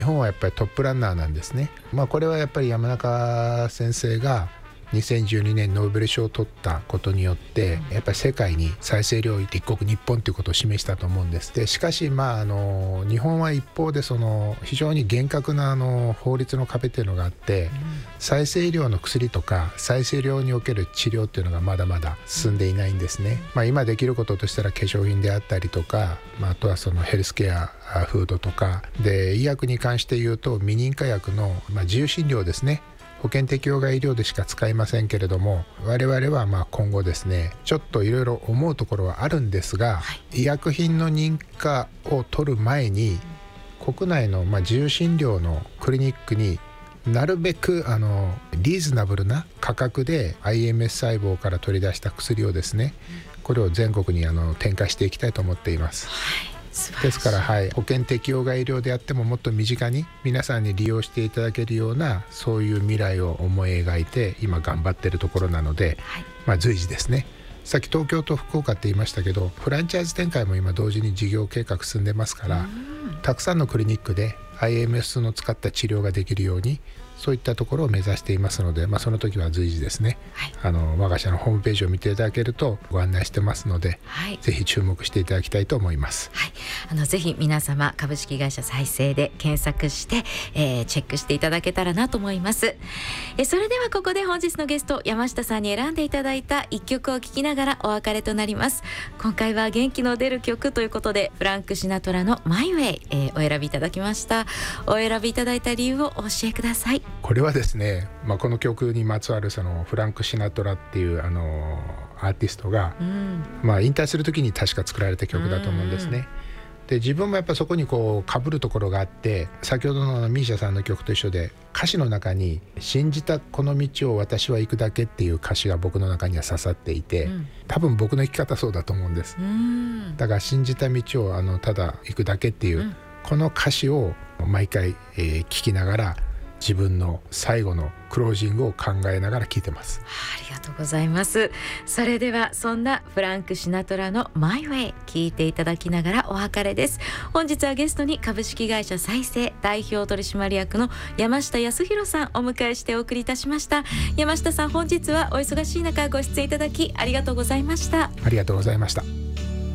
日本はやっぱりトップランナーなんですね。これはやっぱり山中先生が2012年ノーベル賞を取ったことによってやっぱり世界に再生領域立国日本ということを示したと思うんです。でしかし日本は一方で非常に厳格な法律の壁というのがあって、再生医療の薬とか再生医療における治療というのがまだまだ進んでいないんですね。今できることとしたら化粧品であったりとか、あとはヘルスケアフードとかで、医薬に関して言うと未認可薬の自由診療ですね。保険適用外医療でしか使いませんけれども、我々は今後ですねちょっといろいろ思うところはあるんですが、医薬品の認可を取る前に国内の自由診療のクリニックになるべくリーズナブルな価格で iMS 細胞から取り出した薬をですね、これを全国に展開していきたいと思っています。ですから、保険適用外医療であってももっと身近に皆さんに利用していただけるようなそういう未来を思い描いて今頑張っているところなので、随時ですね。さっき東京と福岡って言いましたけど、フランチャイズ展開も今同時に事業計画進んでますから、たくさんのクリニックで iMS の使った治療ができるようにそういったところを目指していますので、その時は随時ですね、我が社のホームページを見ていただけるとご案内してますので、ぜひ注目していただきたいと思います。 ぜひ皆様株式会社再生で検索して、チェックしていただけたらなと思います。それではここで本日のゲスト山下さんに選んでいただいた一曲を聴きながらお別れとなります。今回は元気の出る曲ということでフランク・シナトラのマイウェイ、お選びいただきました。お選びいただいた理由をお教えください。 これはですね、この曲にまつわるフランク・シナトラっていうアーティストが、引退する時に確か作られた曲だと思うんですね。で自分もやっぱそこに被るところがあって、先ほどのミーシャさんの曲と一緒で歌詞の中に信じたこの道を私は行くだけっていう歌詞が僕の中には刺さっていて、多分僕の生き方そうだと思うんです。だから信じた道をただ行くだけっていう、この歌詞を毎回、聞きながら自分の最後のクロージングを考えながら聴いてます。 ありがとうございます。それではそんなフランク・シナトラのマイウェイ聴いていただきながらお別れです。本日はゲストに株式会社再生代表取締役の山下康弘さんお迎えしてお送りいたしました。山下さん、本日はお忙しい中ご出演いただきありがとうございました。 ありがとうございました。